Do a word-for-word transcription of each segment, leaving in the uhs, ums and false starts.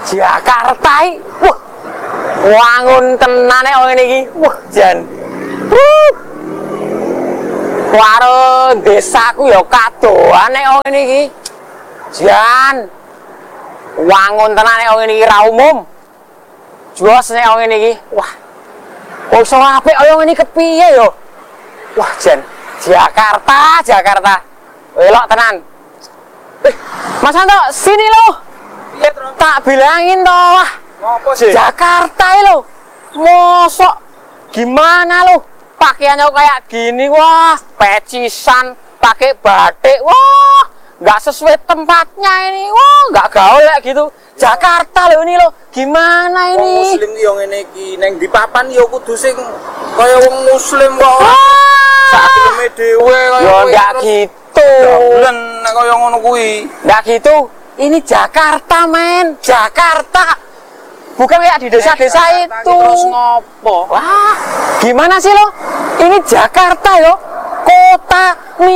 Jakarta iki. Wah. Wangun tenane wong ngene iki. Wah, jan. Uh. Karo desaku ya kadoane wong ngene iki. Jan. Wangun tenane wong ngene iki ra umum. Jos nek wong ngene iki. Wah. Kok iso apik kaya ngene kepiye yo? Wah, jan. Jakarta, Jakarta. Elok tenan. Eh, Mas Anto, sini lo. Iya, tak bilangin toh. Wah, ngopo sih? Jakarta lo. Mosok gimana lo? Pakaiannya kayak gini, wah, pecisan, pakai batik, wah, nggak sesuai tempatnya ini, wah, nggak gaul kayak gitu. Jakarta lo ini lo, gimana ini? Wong muslim yo ngene iki, neng di papan yo kudu sing kaya wong muslim kok. Sak filme dhewe kaya yo nggak gitu. Bulan nek kaya ngono kuwi. Nggak gitu. Ini Jakarta, men. Jakarta. Bukan kayak di desa-desa itu. Terus ngopo? Wah, gimana sih lo? Ini Jakarta yo, kota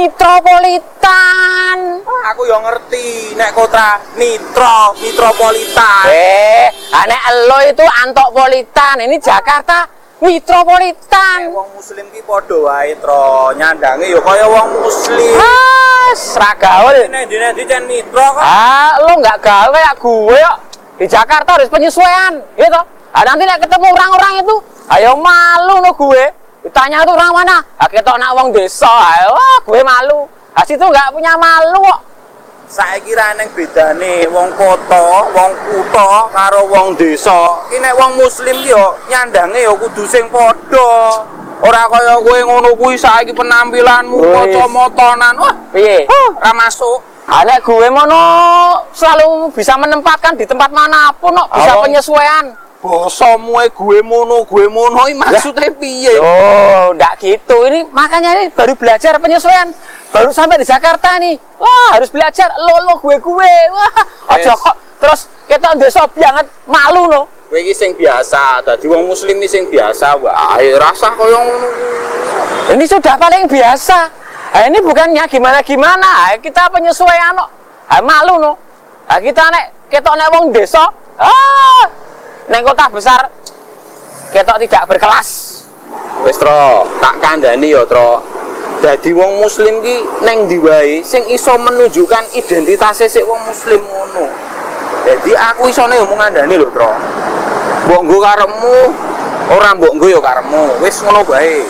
metropolitan. Aku yo ngerti nek kota mitro, metropolitan. Eh, nek lo itu antopolitan. Ini Jakarta metropolitan. Nek wong muslim ki padha wae, Tro. Nyandange yo kaya wong muslim. Ah, ra gaul. Nek dene dicen mitro kok. Ah, lo nggak gaul kayak gue yo. Di Jakarta harus penyesuaian, gitu. Ah, nanti nek ketemu orang-orang itu, ayo malu no gue. Ditanya tuh orang mana? Ah, kita nak wong desa, ayo, wah, gue malu. Ah, situ nggak punya malu kok. Saiki ra neng bedane wong kota, wong kutha karo wong desa. Ki nek wong muslim ki yo nyandange yo kudu sing padha. Ora kaya kowe ngono kuwi saiki penampilanmu kacamataan. Wah, piye? Ra masuk. Anek gue mono selalu bisa menempatkan di tempat manapun, no. Bisa oh. penyesuaian. Bosomu gue mono, gue mono, maksudnya piye? Oh, ndak gitu. Ini makanya ini baru belajar penyesuaian. Baru sampai di Jakarta nih. Wah, harus belajar lo lo gue gue. Wah, aja kok terus kita desa banget malu no. Kowe iki sing biasa, dadi wong muslim iki sing biasa wae. Rasa koyo ngono. Ini sudah paling biasa. Nah, ini bukannya gimana-gimana, kita penyesuaian no. Nah, malu no. Nah, kita nek ketok nek wong desa, ah, nek kota besar ketok tidak berkelas. Wis, Tro, tak kandhani ya, Tro. Dadi wong muslim ki neng ndi wae sing iso menunjukkan identitase sik wong muslim ngono. Jadi aku isone yo mung ngandani lho, Tro. Mbok nggo karepmu, ora mbok nggo yo karepmu. Wis ngono bae.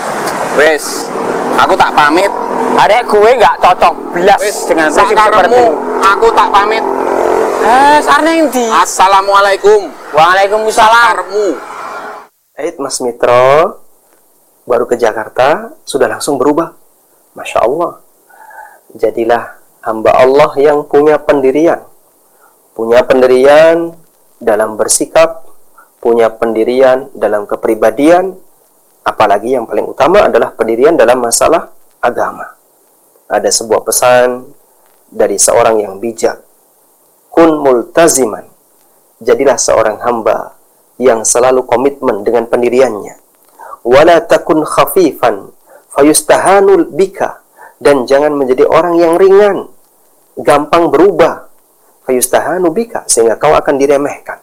Wis. Aku tak pamit. Adek gue nggak cocok belas dengan prinsip seperti ini. Aku tak pamit. Eh, sareng ndi? Assalamualaikum. Waalaikumsalam. Karmu. Ait Mas Mitro baru ke Jakarta sudah langsung berubah. Masya Allah. Jadilah hamba Allah yang punya pendirian. Punya pendirian dalam bersikap, punya pendirian dalam kepribadian. Apalagi yang paling utama adalah pendirian dalam masalah agama. Ada sebuah pesan dari seorang yang bijak. Kun multaziman. Jadilah seorang hamba yang selalu komitmen dengan pendiriannya. Wala takun khafifan fayustahanul bika. Dan jangan menjadi orang yang ringan, gampang berubah. Fayustahanu bika, sehingga kau akan diremehkan.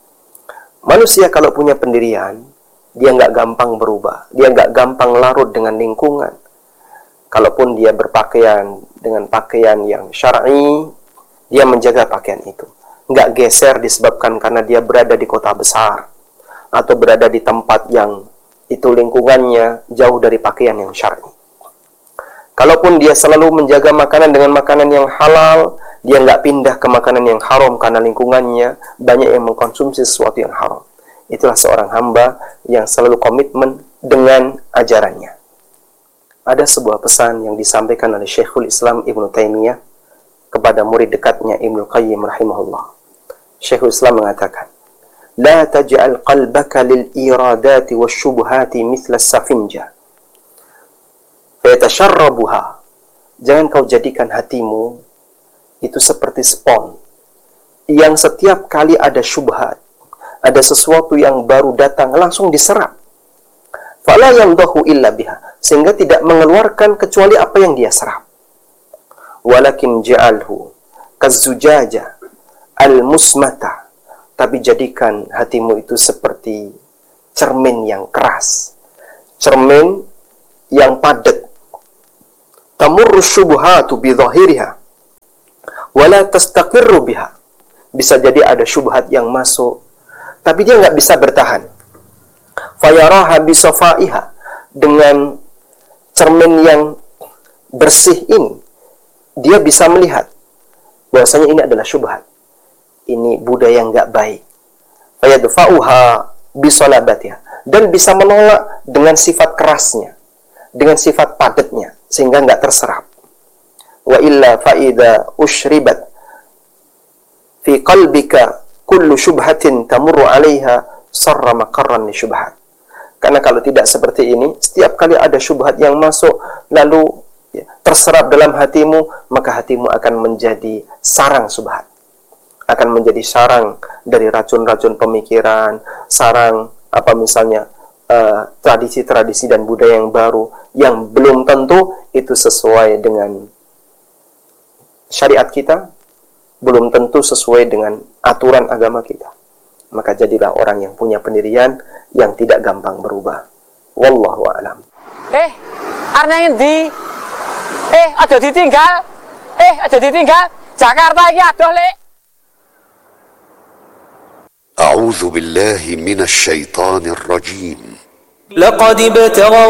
Manusia kalau punya pendirian, dia nggak gampang berubah. Dia nggak gampang larut dengan lingkungan. Kalaupun dia berpakaian dengan pakaian yang syar'i, dia menjaga pakaian itu. Nggak geser disebabkan karena dia berada di kota besar. Atau berada di tempat yang itu lingkungannya jauh dari pakaian yang syar'i. Kalaupun dia selalu menjaga makanan dengan makanan yang halal, dia nggak pindah ke makanan yang haram karena lingkungannya banyak yang mengkonsumsi sesuatu yang haram. Itulah seorang hamba yang selalu komitmen dengan ajarannya. Ada sebuah pesan yang disampaikan oleh Syekhul Islam Ibnu Taimiyah kepada murid dekatnya Ibnu Qayyim rahimahullah. Syekhul Islam mengatakan, "La taj'al qalbaka lil iradati wasyubhati mithla as-safinja. Fayatasharrabuha." Jangan kau jadikan hatimu itu seperti spon yang setiap kali ada syubhat, ada sesuatu yang baru datang langsung diserap. Fala yamdahu illa biha, sehingga tidak mengeluarkan kecuali apa yang dia serap. Walakin ja'alhu kazzujaja al-musmata tapi jadikan hatimu itu seperti cermin yang keras, cermin yang padat. Tamurru syubhatu bi dhahiriha wa la tastaqirru biha. Bisa jadi ada syubhat yang masuk, tapi dia nggak bisa bertahan. Fayaraha bi safaiha, dengan cermin yang bersih ini dia bisa melihat bahwasanya ini adalah syubhat, ini budaya yang nggak baik. Fayadfa'uha bi salabatiha, dan bisa menolak dengan sifat kerasnya, dengan sifat padatnya, sehingga nggak terserap. Wa illa fa'idha ushribat fi qalbika kullu syubhatin tamurru 'alaiha sarra maqarran li syubhat. Karena kalau tidak seperti ini, setiap kali ada syubhat yang masuk lalu ya, terserap dalam hatimu, maka hatimu akan menjadi sarang syubhat, akan menjadi sarang dari racun-racun pemikiran, sarang apa misalnya uh, tradisi-tradisi dan budaya yang baru yang belum tentu itu sesuai dengan syariat kita, belum tentu sesuai dengan aturan agama kita. Maka jadilah orang yang punya pendirian yang tidak gampang berubah. Wallahu a'lam. Eh, arep ngendi? Eh, aja ditinggal. Eh, aja ditinggal. Jakarta iki adoh, Lek. أعوذ بالله من الشيطان الرجيم لقد ابتغوا